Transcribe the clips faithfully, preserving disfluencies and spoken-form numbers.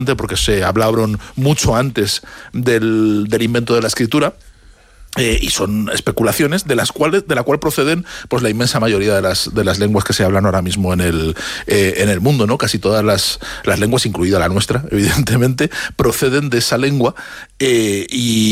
porque se hablaron mucho antes del, del invento de la escritura. Eh, y son especulaciones de las cuales de la cual proceden pues la inmensa mayoría de las de las lenguas que se hablan ahora mismo en el eh, en el mundo, ¿no? Casi todas las las lenguas, incluida la nuestra, evidentemente, proceden de esa lengua, eh,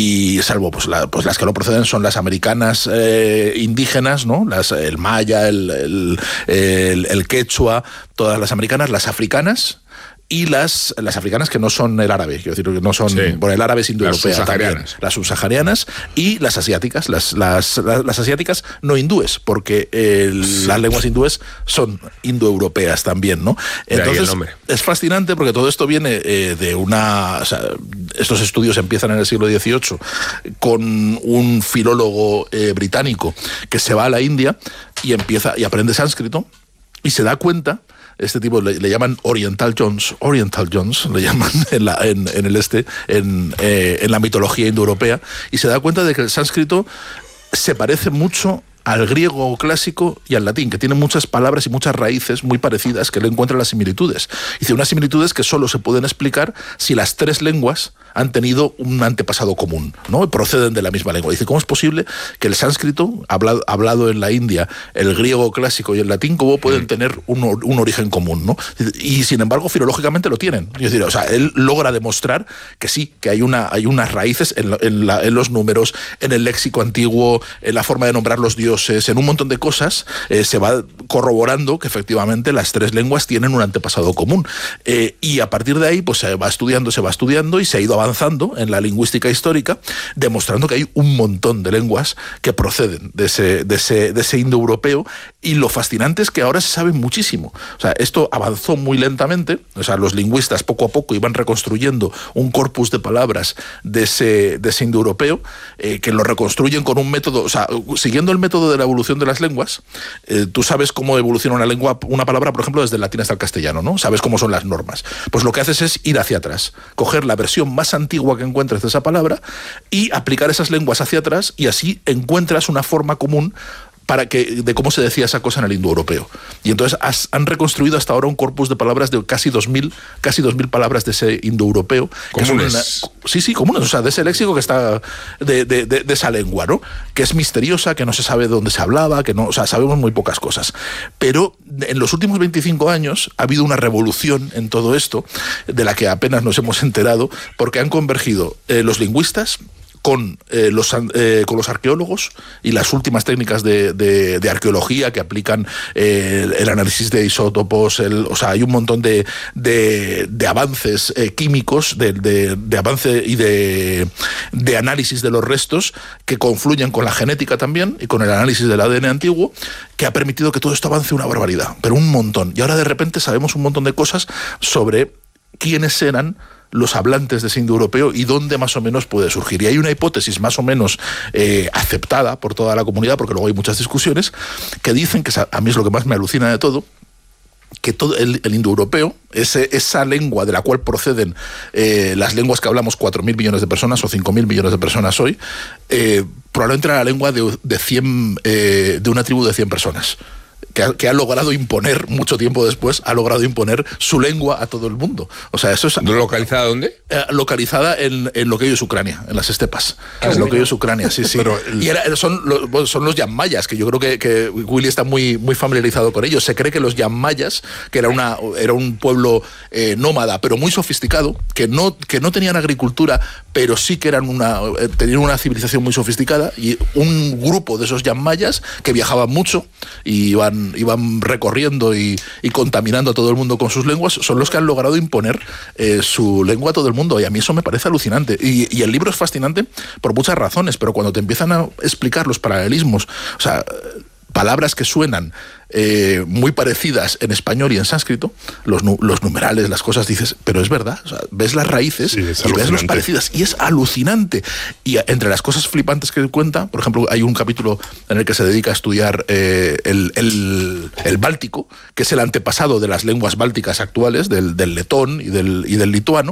y salvo pues, la, pues las que no proceden son las americanas eh, indígenas, ¿no? Las el maya, el el, el el quechua, todas las americanas, las africanas. Y las, las africanas que no son el árabe, quiero decir, que no son, sí. Bueno, el árabe es indoeuropea, las subsaharianas, las subsaharianas y las asiáticas, las, las, las, las asiáticas no hindúes, porque el, sí. las lenguas hindúes son indoeuropeas también, ¿no? Entonces, es fascinante porque todo esto viene eh, de una... O sea, estos estudios empiezan en el siglo dieciocho con un filólogo eh, británico que se va a la India y empieza y aprende sánscrito y se da cuenta... Este tipo le, le llaman Oriental Jones, Oriental Jones, le llaman en, la, en, en el este, en, eh, en la mitología indoeuropea, y se da cuenta de que el sánscrito se parece mucho al griego clásico y al latín, que tiene muchas palabras y muchas raíces muy parecidas, que le encuentran las similitudes. Dice, unas similitudes que solo se pueden explicar si las tres lenguas han tenido un antepasado común, ¿no? Y proceden de la misma lengua. Dice, ¿cómo es posible que el sánscrito, hablado, hablado en la India, el griego clásico y el latín, cómo pueden mm. tener un, un origen común, ¿no? Y sin embargo, filológicamente lo tienen. Es decir, o sea, él logra demostrar que sí, que hay, una, hay unas raíces en, en, la, en los números, en el léxico antiguo, en la forma de nombrar los dioses, en un montón de cosas, eh, se va corroborando que efectivamente las tres lenguas tienen un antepasado común. Eh, y a partir de ahí, pues se va estudiando, se va estudiando y se ha ido avanzando en la lingüística histórica, demostrando que hay un montón de lenguas que proceden de ese, de ese, de ese indoeuropeo, y lo fascinante es que ahora se sabe muchísimo. O sea, esto avanzó muy lentamente, o sea, los lingüistas poco a poco iban reconstruyendo un corpus de palabras de ese, de ese indoeuropeo, eh, que lo reconstruyen con un método, o sea, siguiendo el método de la evolución de las lenguas. Eh, tú sabes cómo evoluciona una lengua, una palabra, por ejemplo, desde el latín hasta el castellano, ¿no? Sabes cómo son las normas. Pues lo que haces es ir hacia atrás, coger la versión más antigua que encuentres de esa palabra y aplicar esas lenguas hacia atrás, y así encuentras una forma común para que, de cómo se decía esa cosa en el indoeuropeo. Y entonces has, han reconstruido hasta ahora un corpus de palabras de casi dos mil, casi dos mil palabras de ese indoeuropeo. ¿Comunes? Una, sí, sí, comunes, o sea, de ese léxico que está, de, de, de, de esa lengua, ¿no? Que es misteriosa, que no se sabe de dónde se hablaba, que no, o sea, sabemos muy pocas cosas. Pero en los últimos veinticinco años ha habido una revolución en todo esto, de la que apenas nos hemos enterado, porque han convergido eh, los lingüistas con, eh, los, eh, con los arqueólogos y las últimas técnicas de, de, de arqueología que aplican eh, el, el análisis de isótopos, el, o sea, hay un montón de, de, de avances eh, químicos, de, de, de avance y de, de análisis de los restos que confluyen con la genética también y con el análisis del A D N antiguo, que ha permitido que todo esto avance una barbaridad, pero un montón. Y ahora de repente sabemos un montón de cosas sobre quiénes eran los hablantes de ese indoeuropeo y dónde más o menos puede surgir. Y hay una hipótesis más o menos eh, aceptada por toda la comunidad, porque luego hay muchas discusiones, que dicen, que a mí es lo que más me alucina de todo, que todo el, el indoeuropeo, ese, esa lengua de la cual proceden eh, las lenguas que hablamos cuatro mil millones de personas o cinco mil millones de personas hoy, eh, probablemente era la lengua de, de, cien, eh, de una tribu de cien personas. Que ha, que ha logrado imponer, mucho tiempo después, ha logrado imponer su lengua a todo el mundo. O sea, eso es... ¿Localizada dónde? Eh, localizada en, en lo que hoy es Ucrania, en las estepas. Ah, en lo que hoy es Ucrania, sí, sí. Pero el... Y era, son, los, son los yanmayas, que yo creo que, que Willy está muy, muy familiarizado con ellos. Se cree que los yanmayas, que era, una, era un pueblo eh, nómada, pero muy sofisticado, que no, que no tenían agricultura, pero sí que eran una, eh, tenían una civilización muy sofisticada, y un grupo de esos yanmayas que viajaban mucho y iban iban recorriendo y, y contaminando a todo el mundo con sus lenguas, son los que han logrado imponer eh, su lengua a todo el mundo, y a mí eso me parece alucinante. Y, y el libro es fascinante por muchas razones, pero cuando te empiezan a explicar los paralelismos, o sea, palabras que suenan eh, muy parecidas en español y en sánscrito, los, los numerales, las cosas, dices, pero es verdad, o sea, ves las raíces sí, y ves las parecidas, y es alucinante. Y entre las cosas flipantes que cuenta, por ejemplo, hay un capítulo en el que se dedica a estudiar eh, el, el, el báltico, que es el antepasado de las lenguas bálticas actuales, del, del letón y del, y del lituano,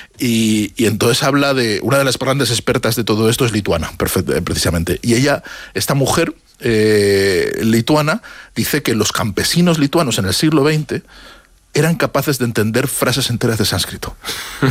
y, y entonces habla de, una de las grandes expertas de todo esto es lituana, precisamente, y ella, esta mujer Eh, lituana, dice que los campesinos lituanos en el siglo veinte eran capaces de entender frases enteras de sánscrito.